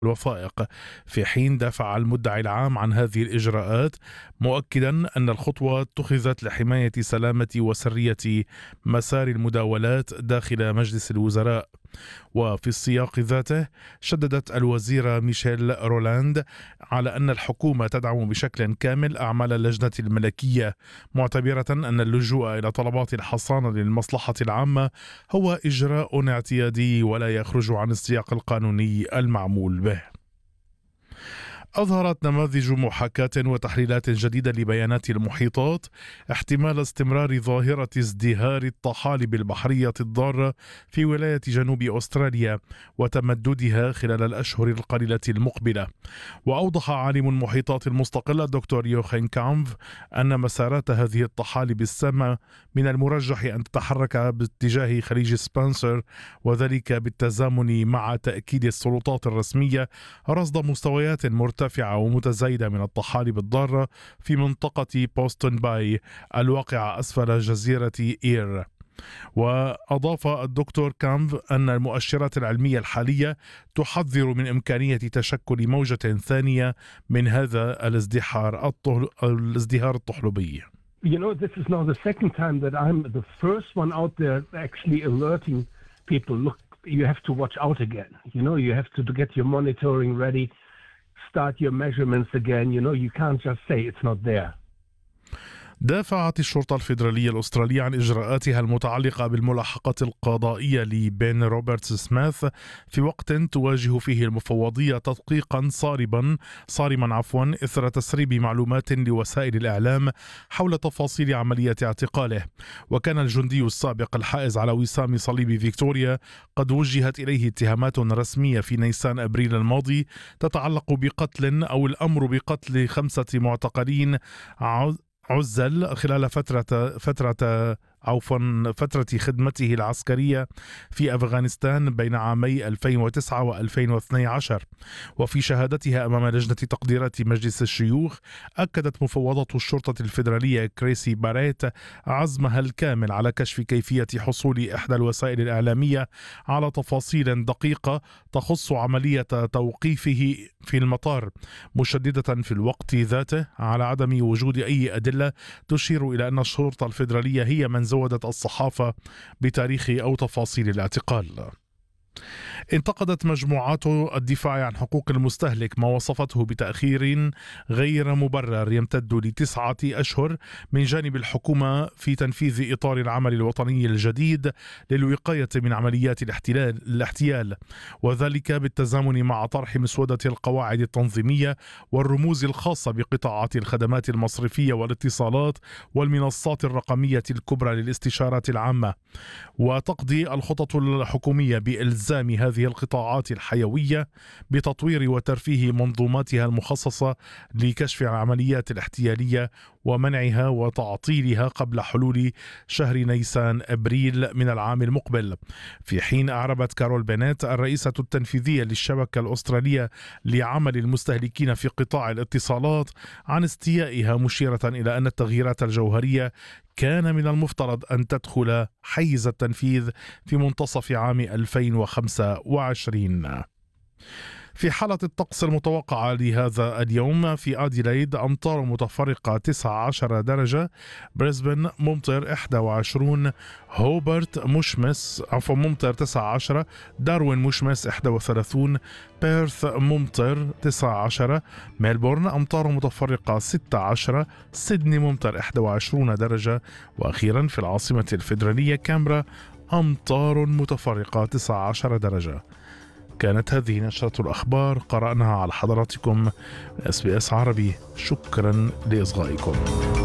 الوثائق، في حين دافع المدعي العام عن هذه الإجراءات مؤكدا أن الخطوة اتخذت لحماية سلامة وسرية مسار المداولات داخل مجلس الوزراء. وفي السياق ذاته شددت الوزيرة ميشيل رولاند على أن الحكومة تدعم بشكل كامل أعمال اللجنة الملكية، معتبرة أن اللجوء إلى طلبات الحصانة للمصلحة العامة هو إجراء اعتيادي ولا يخرج عن السياق القانوني المعمول به. أظهرت نماذج محاكاة وتحليلات جديدة لبيانات المحيطات احتمال استمرار ظاهرة ازدهار الطحالب البحرية الضارة في ولاية جنوب أستراليا وتمددها خلال الأشهر القليلة المقبلة. وأوضح عالم المحيطات المستقل الدكتور يوخين كامف أن مسارات هذه الطحالب السامة من المرجح أن تتحرك باتجاه خليج سبنسر، وذلك بالتزامن مع تأكيد السلطات الرسمية رصد مستويات مرتفعة ومتزايدة من الطحالب الضارة في منطقة بوستون باي الواقعة أسفل جزيرة إير. وأضاف الدكتور كامف أن المؤشرات العلمية الحالية تحذر من إمكانية تشكل موجة ثانية من هذا الازدهار الطحلبي. You know, this is now the second time that I'm the first one out there actually alerting people, look, you have to watch out again. You know, you have to get your monitoring ready, start your measurements again. You know, you can't just say it's not there. دافعت الشرطة الفيدرالية الأسترالية عن إجراءاتها المتعلقة بالملاحقة القضائية لبين روبرتس سميث في وقت تواجه فيه المفوضية تدقيقا صارما إثر تسريب معلومات لوسائل الإعلام حول تفاصيل عملية اعتقاله. وكان الجندي السابق الحائز على وسام صليب فيكتوريا قد وجهت إليه اتهامات رسمية في نيسان أبريل الماضي تتعلق بقتل أو الأمر بقتل 5 معتقلين عزل خلال فترة خدمته العسكرية في أفغانستان بين عامي 2009 و2012. وفي شهادتها أمام لجنة تقديرات مجلس الشيوخ أكدت مفوضة الشرطة الفيدرالية كريسي باريت عزمها الكامل على كشف كيفية حصول إحدى الوسائل الإعلامية على تفاصيل دقيقة تخص عملية توقيفه في المطار، مشددة في الوقت ذاته على عدم وجود أي أدلة تشير إلى أن الشرطة الفيدرالية هي من زودت الصحافة بتاريخ أو تفاصيل الاعتقال. انتقدت مجموعات الدفاع عن حقوق المستهلك ما وصفته بتأخير غير مبرر يمتد ل9 أشهر من جانب الحكومة في تنفيذ إطار العمل الوطني الجديد للوقاية من عمليات الاحتيال، وذلك بالتزامن مع طرح مسودة القواعد التنظيمية والرموز الخاصة بقطاعات الخدمات المصرفية والاتصالات والمنصات الرقمية الكبرى للاستشارات العامة. وتقضي الخطط الحكومية بإلزام هذه القطاعات الحيوية بتطوير وترفيه منظوماتها المخصصة لكشف العمليات الاحتيالية ومنعها وتعطيلها قبل حلول شهر نيسان أبريل من العام المقبل. في حين أعربت كارول بينيت الرئيسة التنفيذية للشبكة الأسترالية لعمل المستهلكين في قطاع الاتصالات عن استيائها، مشيرة إلى أن التغييرات الجوهرية كان من المفترض أن تدخل حيز التنفيذ في منتصف عام 2025. في حالة الطقس المتوقعة لهذا اليوم: في أديلايد أمطار متفرقة 19 درجة، بريسبن ممطر 21، هوبرت ممطر 19، داروين مشمس 31، بيرث ممطر 19، ميلبورن أمطار متفرقة 16، سيدني ممطر 21 درجة، وأخيرا في العاصمة الفيدرالية كامبرا أمطار متفرقة 19 درجة. كانت هذه نشرة الأخبار قرأناها على حضراتكم SBS عربي. شكرا لإصغائكم.